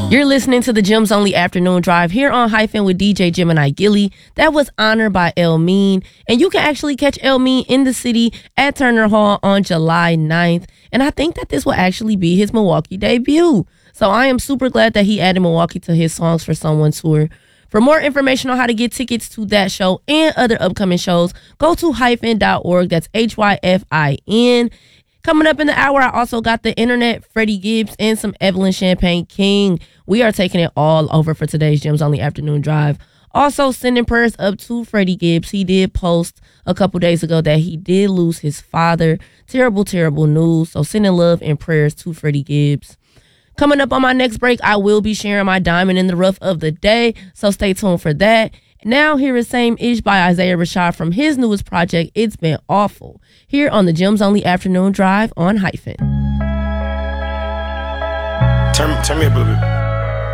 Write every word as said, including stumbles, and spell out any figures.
You're listening to the Gems Only Afternoon Drive here on Hyphen with D J Gemini Gilly. That was honored by El Mean. And you can actually catch El Mean in the city at Turner Hall on July ninth. And I think that this will actually be his Milwaukee debut. So I am super glad that he added Milwaukee to his Songs for Someone tour. For more information on how to get tickets to that show and other upcoming shows, go to hyphen dot org. That's H Y F I N. Coming up in the hour, I also got the internet, Freddie Gibbs, and some Evelyn Champagne King. We are taking it all over for today's Gems Only Afternoon Drive. Also, sending prayers up to Freddie Gibbs. He did post a couple days ago that he did lose his father. Terrible, terrible news. So sending love and prayers to Freddie Gibbs. Coming up on my next break, I will be sharing my diamond in the rough of the day. So stay tuned for that. Now, here is Same Ish by Isaiah Rashad from his newest project, It's Been Awful, here on the Gems Only Afternoon Drive on Hyphen. Turn, turn me up a little bit.